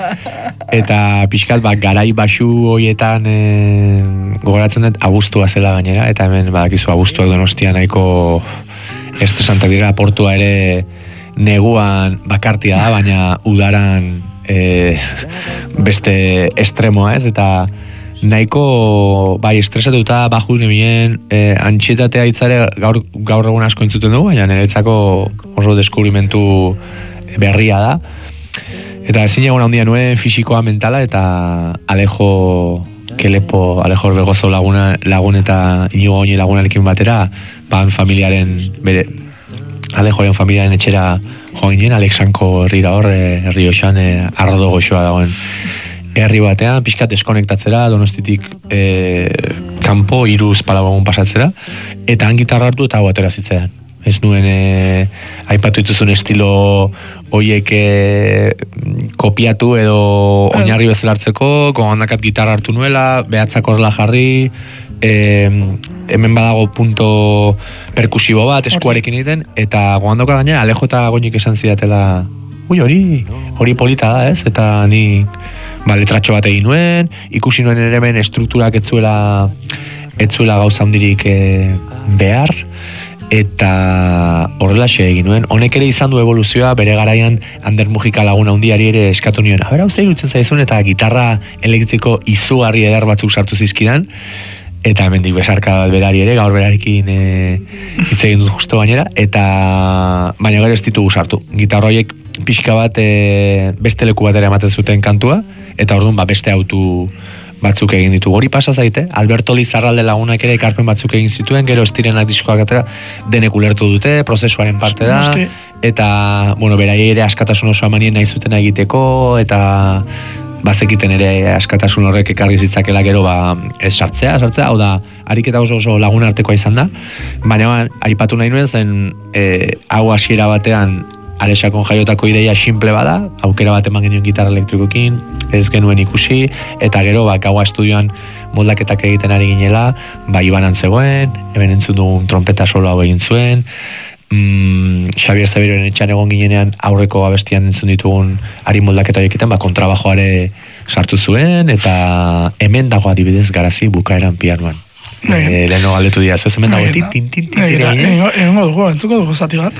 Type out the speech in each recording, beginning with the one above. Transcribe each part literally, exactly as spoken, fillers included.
eta pixkat bat garai baxu hoietan e, gogoratzen dut abuztua zela gainera, eta hemen badakizu abuztuak Donostia nahiko estresantak dira, portua ere neguan bakartia da, baina udaran e, beste estremoa ez, eta nahiko bai estresatuta baju nebien e, antxietatea hitzare gaur, gaur egun asko entzuten dugu, baina niretzako oso deskubrimentu berria da. Eta ezin egon handia nuen fisikoa mentala, eta Alejo Kelepo, Alejo Orbegozo laguna, lagun eta Inigo Oñi lagunarekin batera, ban familiaren, bere, Alejoren familiaren etxera joan ginen, Alexanko herrira hor, herri hoxan, arrodo goxoa dagoen herri batean, pixkat deskonektatzera, Donostitik e, kanpo, iruz palagogun pasatzera, eta han gitarra hartu eta hau atera zitzean. Ez nuen e, aipatu dituzun estilo hoiek e, kopiatu edo oinarri bezala hartzeko, gogandakat gitarra hartu nuela, behatzak horrela jarri, e, hemen badago punto perkusibo bat, eskuarekin egiten, eta gogandoka gaina, Alejo eta Goñik esan zidatela, ui, hori, hori polita da, ez? Eta ni ba, letratxo bat egin nuen, ikusi nuen ere hemen estrukturak etzuela, etzuela gauza handirik e, behar, eta horrelaxe egin nuen. Honek ere izan du evoluzioa, bere garaian Ander Mujika laguna handiari ere eskatu nuen. A ber, hau zei irutzen zaizun, eta gitarra elektriko izugarri eder batzuk sartu zizkidan, eta hemendik besarka berari ere, gaur berarekin e, hitz egin dut justo gainera, eta baina gero ez ditugu sartu. Gitarra horiek pixka bat e, beste leku batera ematen zuten kantua, eta orduan ba, beste autu batzuk egin ditu. Hori pasa zaite, Alberto Lizarralde lagunak ere ekarpen batzuk egin zituen, gero estirenak diskoak atera, denek ulertu dute, prozesuaren parte da, eta, bueno, beraiei ere askatasun oso amanien nahi zuten egiteko, eta bazekiten ere askatasun horrek ekarri zitzakela gero ba, ez sartzea, sartzea, hau da, ariketa oso oso lagun artekoa izan da, baina ba, aipatu nahi nuen zen, e, hau hasiera batean, Alexakon jaiotako ideia simple bada, aukera bat eman genuen gitarra elektrikokin, ez genuen ikusi, eta gero ba, gaua estudioan moldaketak egiten ari ginela, ba, Ibanan zegoen, hemen entzun dugun trompeta solo hau egin zuen, mm, Xabier Zabiroren etxan egon ginenean aurreko abestian entzun ditugun ari moldaketa egiten, ba, kontrabajoare sartu zuen, eta hemen dago adibidez garazi bukaeran pianoan. E, leheno galdetu dira, ez hemen dago tin, tin, tin, tin, tin, tin, Egon dugu, entzuko dugu zati bat.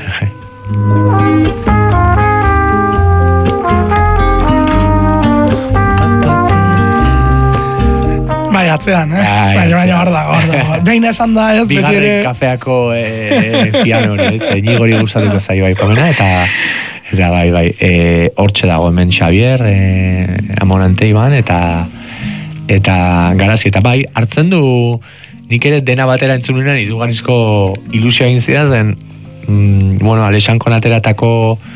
Bai, atzean, eh? Baina, baina, hor dago, hor dago. Behin esan da, ez, beti ere... Bigarren kafeako e, piano hori, ez? Nigori gustatuko zaio bai pomena, eta... Eta bai, bai, e, hortxe dago hemen Xavier, e, Amonante Iban, eta... Eta garazi, eta bai, hartzen du... Nik ere dena batera entzun nuenean, izugarrizko ilusio egin zidan zen... Mm, bueno, Alexankon ateratako...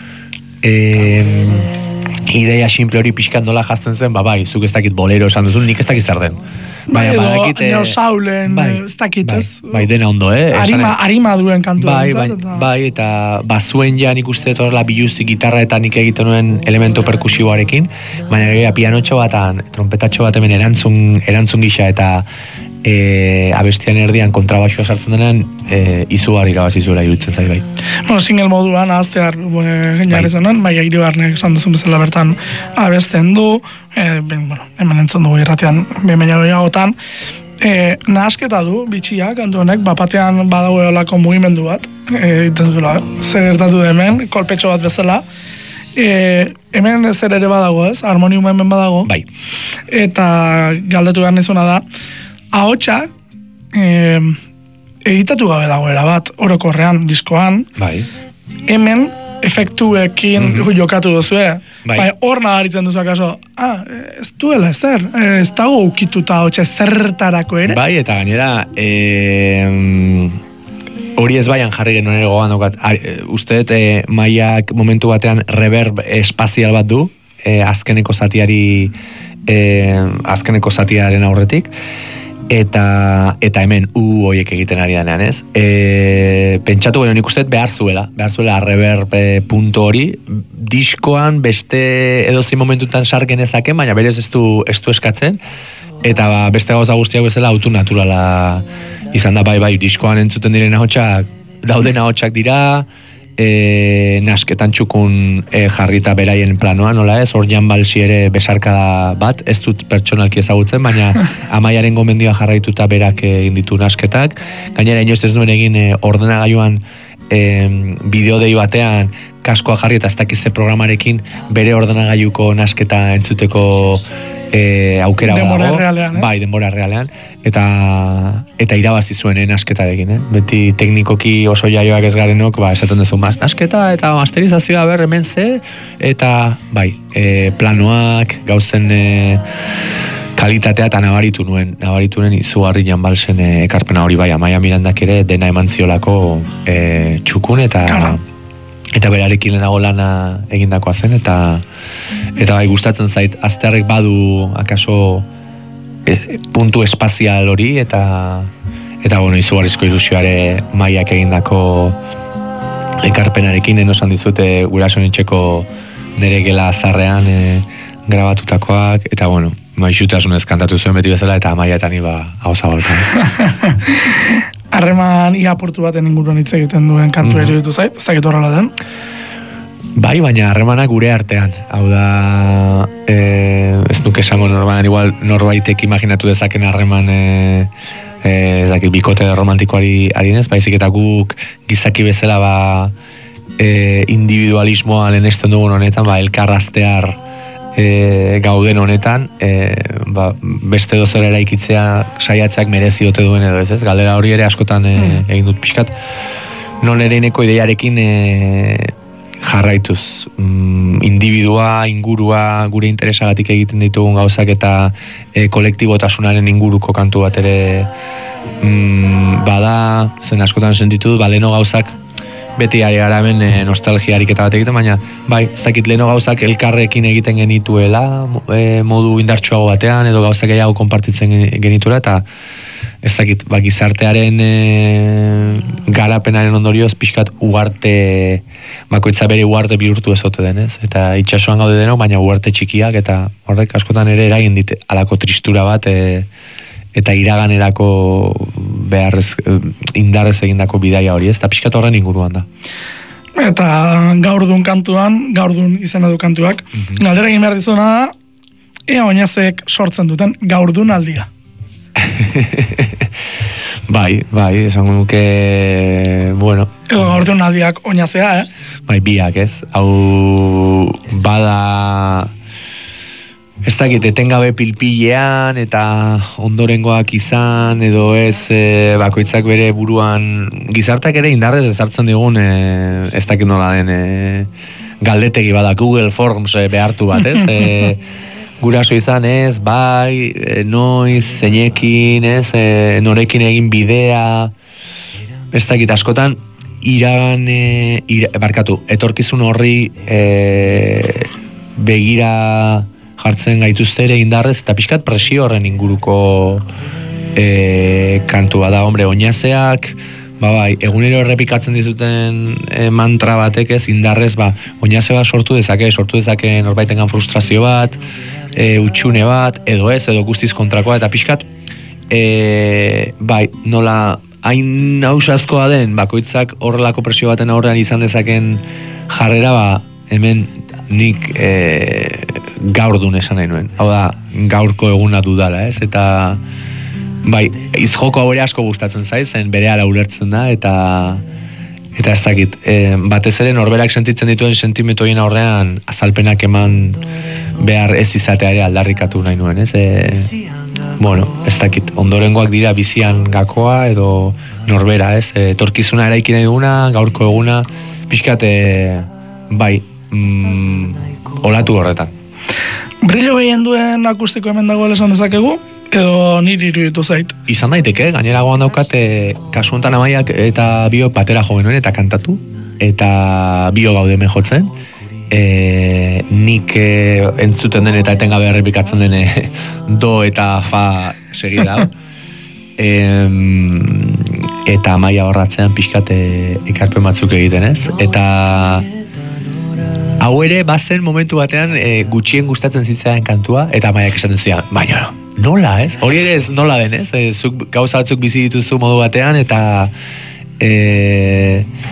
Eh, ideia simple hori pixkan nola jazten zen, ba bai, zuk ez dakit bolero esan duzun, nik ez dakit zer den. Bai, edo neosaulen, ez dakit ez. Bai, dena ondo, eh? Arima, arima duen kantu. Bai, bai, bai, eta bazuen ja nik uste horrela biluzik gitarra eta nik egiten nuen elemento perkusiboarekin, baina gara pianotxo batan, trompetatxo bat hemen erantzun, erantzun gisa eta e, abestian erdian kontrabaxoa sartzen denean e, izugarri irabazizuela iruditzen zai bai. Bueno, single moduan, ahaztear geniar bai. Izanen, bai, aire barnek esan duzun bezala bertan abesten du, e, ben, bueno, hemen entzun dugu irratean, ben baina gehiagotan, e, nahasketa du, bitxiak, kantu honek, bapatean badago olako mugimendu bat, egiten zuela, zer gertatu da hemen, kolpetxo bat bezala, E, hemen zer ere badago ez, harmonium hemen badago bai. Eta galdetu behar nizuna da ahotsa e, editatu gabe dagoera bat orokorrean, diskoan bai. Hemen efektuekin mm-hmm. jokatu duzue bai. Bai, hor nagaritzen duzu akaso ah, ez duela ezer, ez dago ukituta ahotsa zertarako ere bai, eta gainera eee hori ez baian jarri genuen ere gogan daukat. Usteet, e, maiak momentu batean reverb espazial bat du, e, azkeneko zatiari, e, azkeneko zatiaren aurretik, eta, eta hemen u hoiek egiten ari denean, ez? E, pentsatu gero nik usteet behar zuela, behar zuela reverb e, punto hori, diskoan beste edozein momentutan sargen ezaken, baina berez ez du, ez du eskatzen, eta ba, beste gauza guztiak bezala autu naturala izan da bai bai diskoan entzuten diren ahotsak dauden ahotsak dira e, nasketan txukun e, jarrita beraien planoan, nola ez, hor Jan Balsi ere besarkada bat, ez dut pertsonalki ezagutzen, baina Amaiaren gomendioa jarraituta berak egin ditu nasketak, gainera inoiz ez duen egin e, ordenagailuan e, bideodei batean kaskoa jarri eta ez dakize programarekin bere ordenagailuko nasketa entzuteko e, aukera denbora dago, realean, eh? bai, denbora realean, eta eta irabazi zuen eh, nasketarekin, eh? Beti teknikoki oso jaioak ez garenok, ba, esaten duzu, mas, nasketa eta masterizazioa ber hemen ze, eta bai, e, planoak, gauzen e, kalitatea eta nabaritu nuen, nabaritu nuen izugarri Jan Balsen e, ekarpena hori bai, Amaia Mirandak ere dena eman ziolako e, txukun eta Kara. eta berarekin lehenago lana egindakoa zen, eta eta bai gustatzen zait, aztearrek badu akaso e, puntu espazial hori, eta eta bueno, izugarrizko ilusioare Maiak egindako ekarpenarekin, eno esan dizute guraso nintxeko nire gela zarrean e, grabatutakoak, eta bueno, maixutasunez kantatu zuen beti bezala, eta Maia eta ni ba hau zabaltan. Harreman ia portu baten inguruan hitz egiten duen kantu Mhm. iruditu zait, ez dakit horrela den. Bai, baina harremanak gure artean. Hau da, e, ez nuke esango normalan, igual norbaitek imaginatu dezaken harreman e, e, ez dakit, bikote romantikoari harinez, baizik eta guk gizaki bezala ba, e, individualismoa lehenesten dugun honetan, ba, elkarraztear e, gauden honetan, e, ba, beste dozera eraikitzea saiatzeak merezi ote duen edo ez, ez? Galdera hori ere askotan e, egin dut pixkat. Non ereineko ideiarekin e, jarraituz. Mm, individua, ingurua, gure interesagatik egiten ditugun gauzak eta e, kolektibotasunaren inguruko kantu bat ere mm, bada, zen askotan sentitu, ba, leno gauzak beti ari gara hemen e, nostalgiarik eta bat egiten, baina bai, ez dakit leno gauzak elkarrekin egiten genituela, e, modu indartsuago batean, edo gauzak gehiago konpartitzen genituela, eta ez dakit, ba, gizartearen e, garapenaren ondorioz pixkat ugarte, bakoitza bere ugarte bihurtu ezote denez, eta itxasuan gaude denok, baina ugarte txikiak, eta horrek askotan ere eragin dit alako tristura bat, e, eta iraganerako beharrez, indarrez egindako bidaia hori, ez, eta pixkat horren inguruan da. Eta gaurdun kantuan, gaurdun izena du kantuak, Mhm. galdera egin behar dizuna da, ea oinazek sortzen duten gaurdun aldia. Bai, bai, esango nuke, bueno, Edo gaurdun aldiak oinazea, eh? bai, biak, ez? Hau bada ez dakit, etengabe pilpilean eta ondorengoak izan, edo ez e, bakoitzak bere buruan gizartak ere indarrez ezartzen digun e, ez dakit nola den e, galdetegi bada Google Forms e, behartu bat, ez? E, guraso izan ez, bai, e, noiz, zeinekin, ez, e, norekin egin bidea, ez dakit askotan, iragan, e, ira, barkatu, etorkizun horri e, begira jartzen gaituzte ere indarrez, eta pixkat presio horren inguruko e, kantua da, hombre, oinazeak, ba, bai, egunero errepikatzen dizuten e, mantra batek ez, indarrez, ba, oinaze bat sortu dezake, sortu dezake norbaitengan frustrazio bat, e, utxune bat, edo ez, edo guztiz kontrakoa, eta pixkat, e, bai, nola, hain hausazkoa den, bakoitzak horrelako presio baten aurrean izan dezaken jarrera, ba, hemen nik e, gaur dun esan nahi nuen. Hau da, gaurko eguna dudala, ez? Eta, bai, izjoko hau ere asko gustatzen zait, zen berehala ulertzen da, eta eta ez dakit, e, batez ere norberak sentitzen dituen sentimentoien aurrean azalpenak eman behar ez izatea ere aldarrikatu nahi nuen, ez? E, bueno, ez dakit, ondorengoak dira bizian gakoa, edo norbera, ez? E, etorkizuna eraiki nahi duguna, gaurko eguna, pixkat, e, bai, mm, olatu horretan. Brillo gehien duen akustiko hemen dagoela esan dezakegu, edo niri iruditu zait. Izan daiteke, gainera goan daukat, e, kasu honetan Amaiak eta bio batera jo genuen eta kantatu, eta bio gaude hemen jotzen, e, nik e, entzuten den eta etengabe errepikatzen den e, do eta fa segida, e, eta Amaia horratzean pixkat e, ekarpen batzuk egiten ez, eta hau ere, bazen momentu batean e, gutxien gustatzen zitzaidan kantua, eta Amaiak esaten zian, baina nola, ez? Hori ere ez nola den, ez? E, zuk, gauza batzuk bizi dituzu modu batean, eta e,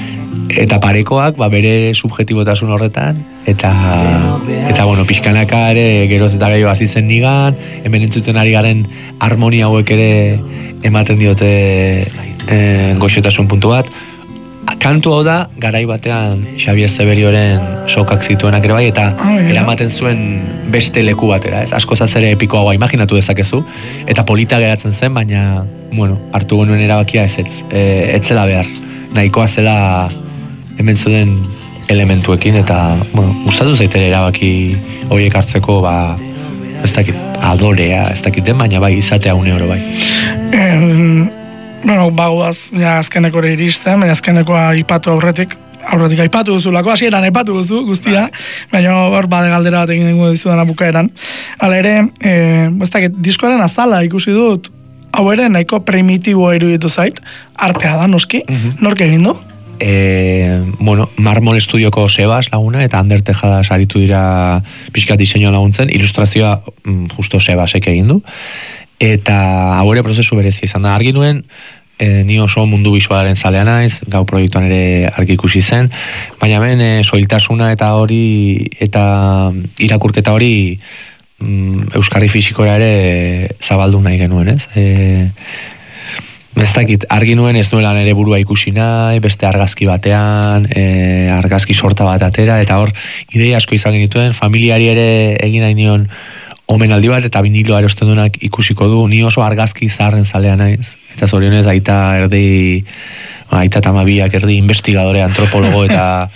eta parekoak, ba, bere subjetibotasun horretan, eta, eta bueno, pixkanaka ere geroz eta gehiago hasi zen nigan, hemen entzuten ari garen harmonia hauek ere ematen diote e, goxotasun puntu bat. Kantu hau da, garai batean Xabier Zeberioren sokak zituenak ere bai, eta oh, yeah. eramaten zuen beste leku batera, ez? Asko zazere epikoagoa imaginatu dezakezu, eta polita geratzen zen, baina, bueno, hartu genuen erabakia ez ez, e, etzela behar, nahikoa zela hemen zuen elementuekin, eta, bueno, gustatu zaitere erabaki horiek hartzeko, ba, ez dakit, adorea, ez dakiten, baina bai, izatea une oro bai. Eh, Bueno, bagoaz, ja, azkeneko ere iristen, baina azkenekoa aipatu aurretik, aurretik aipatu duzulako, hasieran aipatu duzu guztia, baina hor bade galdera bat egin dugu dizudan bukaeran. Hala ere, e, ez dakit, diskoaren azala ikusi dut, hau ere nahiko primitibo iruditu zait, artea da, noski, uh-huh. Nork egin du? E, bueno, Marmol Estudioko Sebas laguna, eta Ander Tejada saritu dira pixkat diseinua laguntzen, ilustrazioa justo Sebasek egin du, eta hau ere prozesu berezi izan da. Argi nuen, e, ni oso mundu bisualaren zalea naiz, gau proiektuan ere argi ikusi zen, baina hemen e, soiltasuna eta hori, eta irakurketa hori mm, euskarri fisikora ere e, zabaldu nahi genuen, ez? E, ez dakit, argi nuen ez nuela nere burua ikusi nahi, beste argazki batean, e, argazki sorta bat atera, eta hor, ideia asko izan genituen, familiari ere egin nahi nion omenaldi bat, eta biniloa erosten duenak ikusiko du, ni oso argazki zaharren zalea naiz. Eta zorionez, aita erdi, aita tamabiak erdi investigadore, antropologo, eta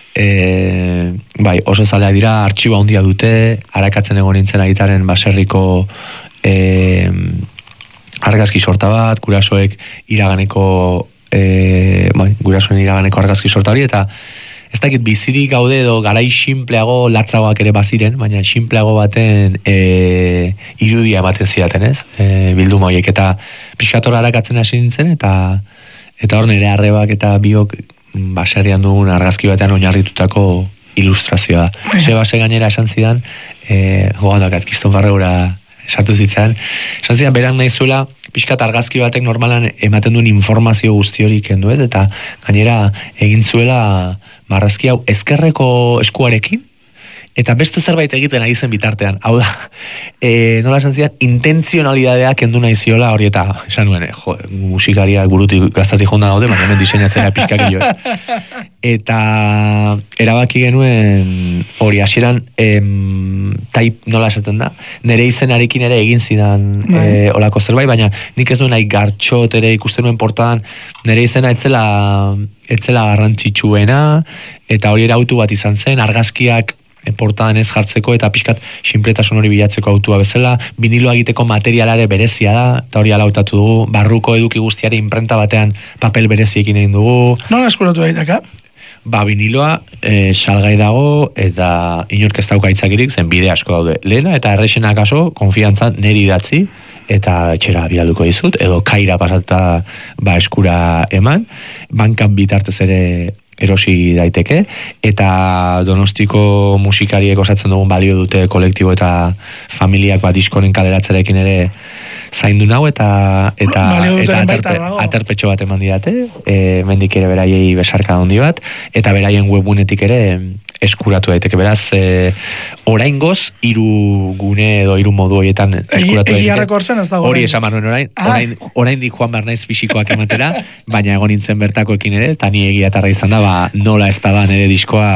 e, bai, oso zalea dira, artxiba handia dute, arakatzen egon nintzen aitaren baserriko e, argazki sorta bat, gurasoek iraganeko, e, bai, gurasoen iraganeko argazki sorta hori, eta ez dakit bizirik gaude edo garai simpleago latzagoak ere baziren, baina simpleago baten e, irudia ematen zidaten, ez? E, bilduma horiek, eta pixkatora harakatzen hasi nintzen, eta eta hor nire arrebak eta biok baserrian dugun argazki batean oinarritutako ilustrazioa. Sebase gainera esan zidan, e, joandakat, Kiston Barreura sartu zitzan, esan zidan, beran nahi zuela, pixkat argazki batek normalan ematen duen informazio guzti hori kendu, ez? Eta gainera egin zuela marrazki hau ezkerreko eskuarekin, eta beste zerbait egiten ari zen bitartean. Hau da, e, nola esan zidan, intentzionalidadea kendu nahi ziola hori, eta esan nuen, jo, musikariak burutik gaztatik jonda daude, baina hemen diseinatzera pixkak jo. Eta erabaki genuen hori, hasieran em, taip, nola esaten da, nire izenarekin ere egin zidan e, olako zerbait, baina nik ez nuen nahi gartxot ere ikusten nuen portadan, nire izena etzela, etzela garrantzitsuena, eta hori ere autu bat izan zen, argazkiak portadan ez jartzeko eta pixkat sinpletasun hori bilatzeko autua bezala, biniloa egiteko materialare berezia da, eta hori alautatu dugu, barruko eduki guztiare imprenta batean papel bereziekin egin dugu. Nola eskuratu daitaka? Ba, biniloa e, salgai dago, eta inork ez dauka itzakirik, zen bide asko daude. Lehena, eta errexena kaso, konfiantzan neri idatzi, eta etxera bialduko dizut, edo kaira pasata ba, eskura eman, bankan bitartez ere erosi daiteke, eta Donostiko musikariek osatzen dugun balio dute kolektibo eta familiak bat diskoren kaleratzerekin ere zaindu nau, eta eta, eta aterpe, aterpetxo bat eman didate, e, mendik ere beraiei besarka handi bat, eta beraien webunetik ere eskuratu daiteke, beraz, e, oraingoz hiru gune edo hiru modu horietan eskuratu daiteke. Hori esan marruen orain, orain, orain di joan behar naiz fisikoak ematera, baina egon nintzen bertakoekin ere, eta ni egia tarra izan da, ba, nola ez da nire diskoa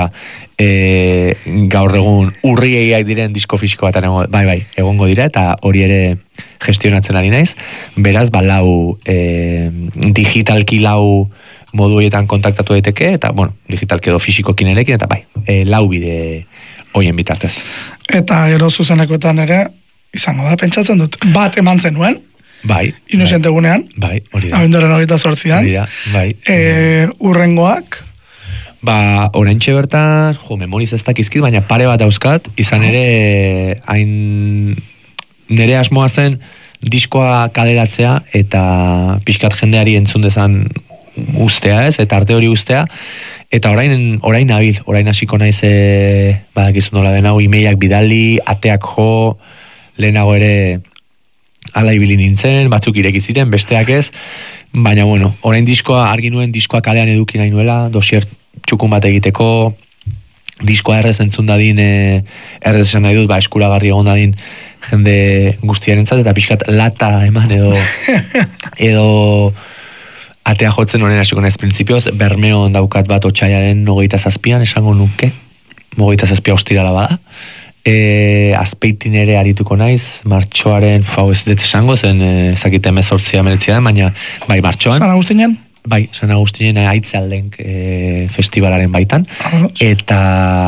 e, gaur egun urriegiak diren disko fisiko bat, bai, bai, egongo dira, eta hori ere gestionatzen ari naiz, beraz, ba, lau, e, digitalki lau modu horietan kontaktatu daiteke, eta, bueno, digitalki edo fisikokin erekin, eta bai, e, lau bide hoien bitartez. Eta gero zuzenekoetan ere, izango da, pentsatzen dut, bat eman zenuen, bai, inusente bai, gunean, bai, hori da, abenduaren hogeita zortzian, hori da, bai, e, urrengoak, ba, oraintxe bertan, jo, memoriz ez dakizkit, baina pare bat dauzkat, izan ere, hain, nire asmoa zen, diskoa kaleratzea, eta pixkat jendeari entzun dezan ustea ez, eta arte hori ustea, eta orain, orain nabil, orain hasiko naiz, e, badakizu nola den hau, emailak bidali, ateak jo, lehenago ere ala ibili nintzen, batzuk ireki ziren, besteak ez, baina bueno, orain diskoa, argi nuen diskoa kalean eduki nahi nuela, dosier txukun bat egiteko, diskoa errez entzun dadin, e, errez esan nahi dut, ba, eskuragarri egon dadin jende guztiarentzat, eta pixkat lata eman edo edo atea jotzen honen hasiko naiz printzipioz, Bermeon daukat bat otsailaren hogeita zazpian, esango nuke, hogeita zazpia ostirala bada, e, Azpeitin ere arituko naiz, martxoaren, fau ez dut esango, zen ezakite emezortzia meretzia, baina bai martxoan. San Agustinen? Bai, San Agustinen aitzalden e, festivalaren baitan, eta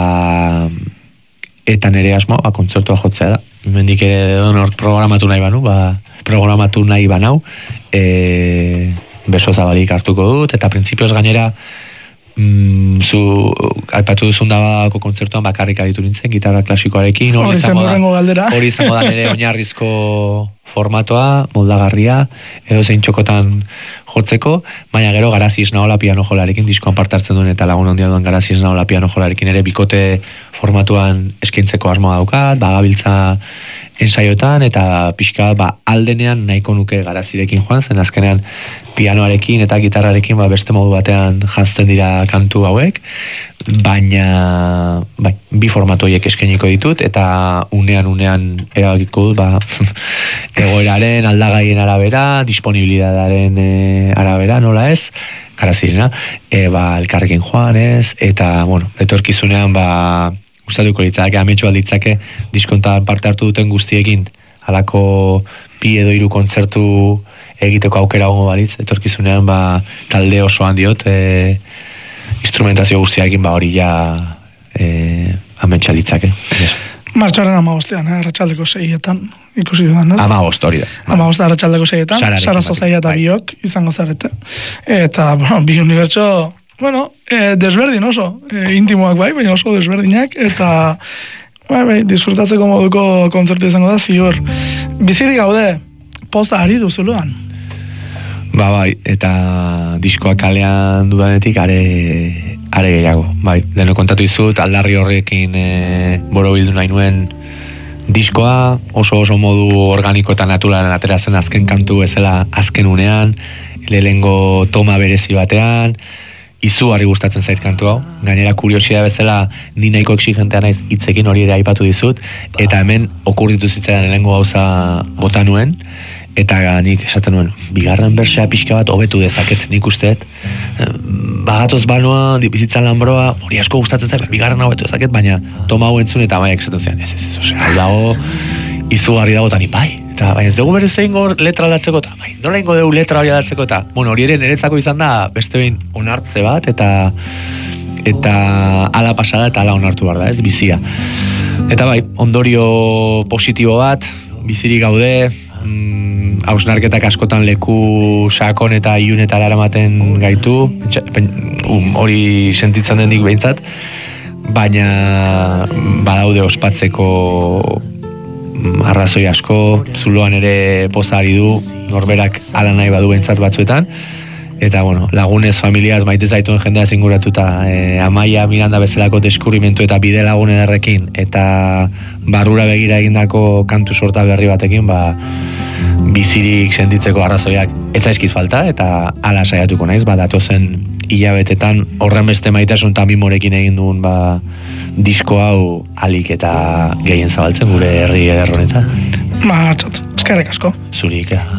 eta nire asmoa, ba, kontzertua jotzea da. Mendik ere donor programatu nahi banu, ba, programatu nahi banau, e, beso zabalik hartuko dut, eta printzipioz gainera, mm, zu, aipatu duzun dabako kontzertuan bakarrik aritu nintzen, gitarra klasikoarekin, hori izango da, hori izango da nire oinarrizko formatoa, moldagarria, edo zein txokotan jotzeko, baina gero Garazi Esnaola piano jolarekin, diskoan parte hartzen duen eta lagun ondia duen Garazi Esnaola piano jolarekin ere bikote formatuan eskaintzeko asmoa daukat, bagabiltza ensaiotan, eta pixka ba, aldenean nahiko nuke Garazirekin joan, zen azkenean pianoarekin eta gitarrarekin ba, beste modu batean jazten dira kantu hauek, baina bai, bi formatu horiek eskainiko ditut, eta unean unean erabakiko dut, ba, egoeraren, aldagaien arabera, disponibilidadaren e, arabera, nola ez, Garazirena, e, ba, elkarrekin joan ez, eta, bueno, etorkizunean, ba, gustatuko litzake, ametxo alditzake, diskontan parte hartu duten guztiekin, halako bi edo hiru kontzertu egiteko aukera gongo balitz, etorkizunean, ba, talde osoan diot, e, instrumentazio guztiarekin, ba, hori ja e, ametxo litzake. Yes. Martxoaren amabostean, eh, arratsaldeko seietan, ikusi dudan, ez? Amabost, hori da. Amabost arratsaldeko seietan, Sara Zozaia eta biok izango zarete. Eta, bueno, bi unibertso, bueno, eh, desberdin oso, eh, intimoak bai, baina oso desberdinak, eta bai, bai, disfrutatzeko moduko kontzertu izango da, ziur. Bizirik gaude, poza ari duzuloan. Ba, bai, eta diskoa kalean dudanetik are, are gehiago. Bai, deno kontatu izut, aldarri horrekin e, boro bildu nahi nuen diskoa, oso oso modu organiko eta naturalen atera zen azken kantu bezala azken unean, lehengo toma berezi batean, izugarri gustatzen zait kantu hau, gainera kuriosia bezala ni nahiko exigentea naiz hitzekin hori ere aipatu dizut, eta hemen okurritu zitzaidan lehengo gauza bota nuen, eta nik esaten nuen, bigarren bersea pixka bat hobetu dezaket, nik usteet, bagatoz banoa, bizitzan lanbroa, hori asko gustatzen zait, bigarren hobetu dezaket, baina toma hau entzun eta baiak esaten zian, ez, ez, ez, ose, dago, izugarri dago, eta ni bai, eta baina ez dugu berez egin gor letra aldatzeko, eta bai, nola ingo dugu letra hori aldatzeko, eta, bueno, hori ere niretzako izan da, beste behin onartze bat, eta eta ala pasada eta ala onartu behar da, ez, bizia. Eta bai, ondorio positibo bat, bizirik gaude, mm, hausnarketak askotan leku sakon eta ilunetara eramaten gaitu, hori sentitzen dendik behintzat, baina badaude ospatzeko arrazoi asko, zuloan ere pozari du, norberak ala nahi badu behintzat batzuetan, eta bueno, lagunez, familiaz, maite zaituen jendea zinguratuta, e, Amaia Miranda bezalako deskubrimentu eta bide lagun ederrekin, eta barrura begira egindako kantu sorta berri batekin, ba, bizirik sentitzeko arrazoiak ez zaizkit falta, eta ala saiatuko naiz, ba, datozen hilabetetan horren beste maitasun eta mimorekin egin duen ba, disko hau alik eta gehien zabaltzen gure herri ederronetan. Ma, txot, eskerrik asko. Zurik,